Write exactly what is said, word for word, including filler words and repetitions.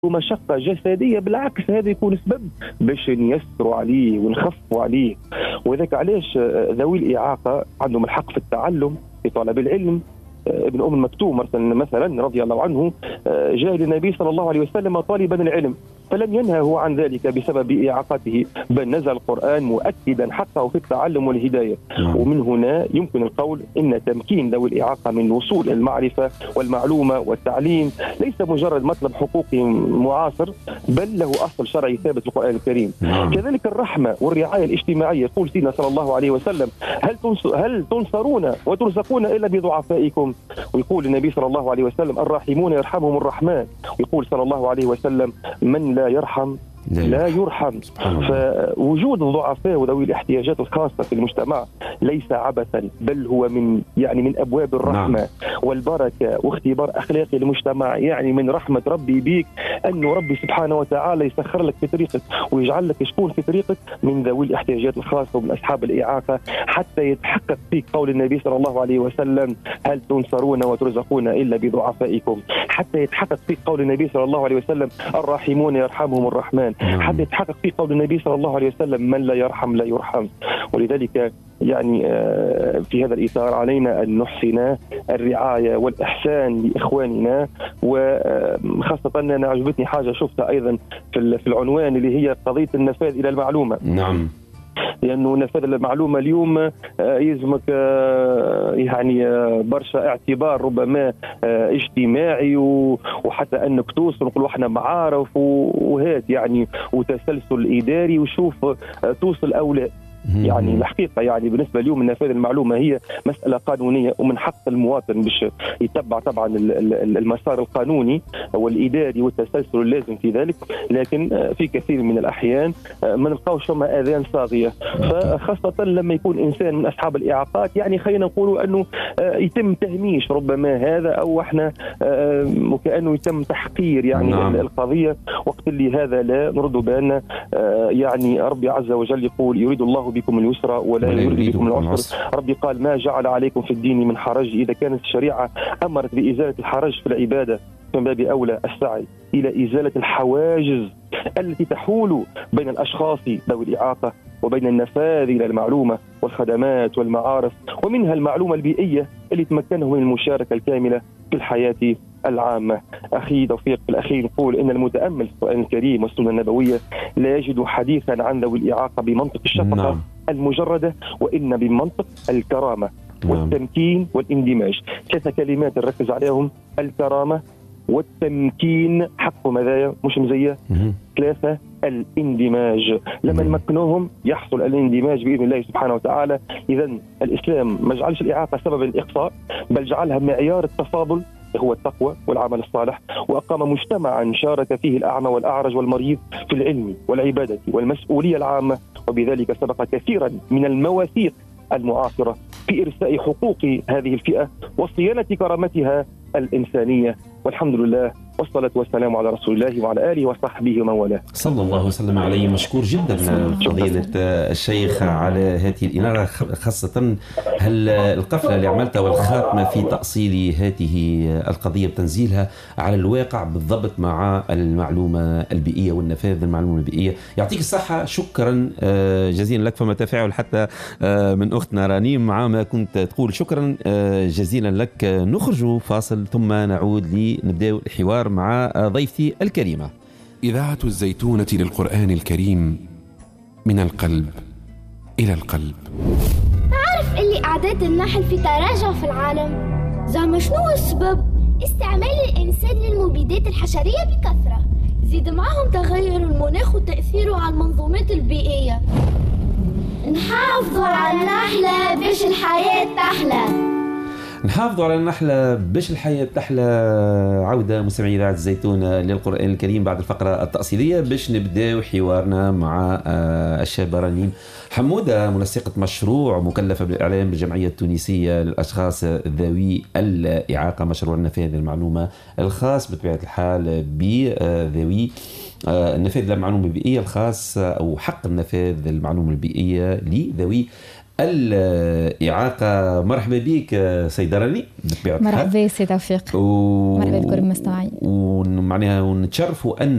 مشقة جسدية، بالعكس هذا يكون سبب باش نيسروا عليه ونخفوا عليه. وذلك علاش ذوي الإعاقة عندهم الحق في التعلم، في طلب العلم. ابن أم المكتوم مثلا رضي الله عنه جاء للنبي صلى الله عليه وسلم طالبا العلم فلم ينهه عن ذلك بسبب إعاقته، بل نزل القرآن مؤكدا حقه في التعلم والهداية. ومن هنا يمكن القول إن تمكين ذوي الإعاقة من الوصول إلى المعرفة والمعلومة والتعليم ليس مجرد مطلب حقوقي معاصر، بل له أصل شرعي ثابت في القرآن الكريم. كذلك الرحمة والرعاية الاجتماعية، يقول سيدنا صلى الله عليه وسلم: هل هل تنصرون وترزقون إلا بضعفائكم؟ ويقول النبي صلى الله عليه وسلم: الراحمون يرحمهم الرحمن. ويقول صلى الله عليه وسلم: من لا يرحم لا يرحم. فوجود الضعفاء وذوي الاحتياجات الخاصة في المجتمع ليس عبثا، بل هو من يعني من أبواب الرحمة نعم. والبركة واختبار أخلاقي للمجتمع. يعني من رحمة ربي بيك أنه ربي سبحانه وتعالى يسخر لك في طريقك ويجعل لك شكون في طريقك من ذوي الاحتياجات الخاصة ومن أصحاب الإعاقة، حتى يتحقق فيك قول النبي صلى الله عليه وسلم: هل تنصرون وترزقون إلا بضعفائكم؟ حتى يتحقق فيك قول النبي صلى الله عليه وسلم: الراحمون يرحمهم الرحمن. حتى يتحقق فيه قول النبي صلى الله عليه وسلم: من لا يرحم لا يرحم. ولذلك يعني في هذا الإطار علينا أن نحسن الرعاية والإحسان لإخواننا، وخاصة أنا عجبتني حاجة شفتها أيضا في العنوان اللي هي قضية النفاذ إلى المعلومة. نعم، لأنه نفاذ المعلومة اليوم يلزمك يعني برشا اعتبار ربما اجتماعي، وحتى أنك توصل نقولوا احنا معارف وهات يعني وتسلسل إداري وشوف توصل أو لا. يعني الحقيقة يعني بالنسبة اليوم نفاذ المعلومة هي مسألة قانونية، ومن حق المواطن باش يتبع طبعا المسار القانوني والإداري والتسلسل اللازم في ذلك. لكن في كثير من الأحيان ما نلقاوش فما آذان صاغية، فخاصة لما يكون إنسان من أصحاب الإعاقات يعني خلينا نقولوا أنه يتم تهميش ربما هذا، أو احنا وكأنه يتم تحقير يعني نعم. القضية وقت اللي هذا لا نرد بالنا. يعني ربي عز وجل يقول: يريد الله بكم اليسر ولا يريد بكم العسر. ربي قال: ما جعل عليكم في الدين من حرج. إذا كانت الشريعة أمرت بإزالة الحرج في العبادة، من باب أولى السعي إلى إزالة الحواجز التي تحول بين الأشخاص ذوي الإعاقة وبين النفاذ إلى المعلومة والخدمات والمعارف، ومنها المعلومة البيئية اللي تمكنهم من المشاركة الكاملة في الحياة العامة. أخي توفيق، في الأخير نقول إن المتأمل في القرآن الكريم والسنة النبوية لا يجد حديثا عن ذوي الإعاقة بمنطق الشفقة نعم. المجردة، وإن بمنطق الكرامة نعم. والتمكين والاندماج. ثلاثة كلمات نركز عليهم: الكرامة والتمكين، حق مذايا مش مزية. ثلاثة: الاندماج. لما نمكنوهم يحصل الاندماج بإذن الله سبحانه وتعالى. إذا الإسلام ما جعلش الإعاقة سببا الإقصاء، بل جعلها معيار التفاضل هو التقوى والعمل الصالح، وأقام مجتمعا شارك فيه الأعمى والأعرج والمريض في العلم والعبادة والمسؤولية العامة، وبذلك سبق كثيرا من المواثيق المعاصرة في إرساء حقوق هذه الفئة وصيانة كرامتها الإنسانية. والحمد لله والصلاة والسلام على رسول الله وعلى آله وصحبه ومن والاه صلى الله وسلم عليه. مشكور جدا فضيلة الشيخ على هذه الإنارة، خاصة هل القفلة اللي عملتها والخاتمة في تأصيل هذه القضية بتنزيلها على الواقع بالضبط مع المعلومة البيئية والنفاذ المعلومة البيئية. يعطيك الصحة، شكرا جزيلا لك. فما تفاعل حتى من أختنا رنيم مع ما كنت تقول. شكرا جزيلا لك. نخرج فاصل ثم نعود لنبدأ الحوار مع ضيفتي الكريمة. إذاعة الزيتونة للقرآن الكريم، من القلب إلى القلب. تعرف اللي أعداد النحل في تراجع في العالم؟ زعما شنو السبب؟ استعمال الإنسان للمبيدات الحشرية بكثرة، زيد معهم تغير المناخ وتأثيره على المنظومات البيئية. نحافظوا على النحلة باش الحياة تحلى. نحافظوا على النحلة باش الحياة تحلى. عودة مستمعي إذاعة الزيتون للقرآن الكريم بعد الفقرة التأصيلية باش نبدأ حوارنا مع الشابة رنيم حمودة، منسقة مشروع مكلفة بالإعلام بالجمعية التونسية للأشخاص ذوي الإعاقة، مشروع النفاذ المعلومة الخاص بطبيعة الحال بذوي النفاذ المعلومة البيئية الخاص، أو حق النفاذ المعلومة البيئية لذوي الإعاقة. مرحبا بك سيدة راني. مرحبا سي توفيق. و... مرحبا بكل المستمعين. ومعناها ونتشرفوا أن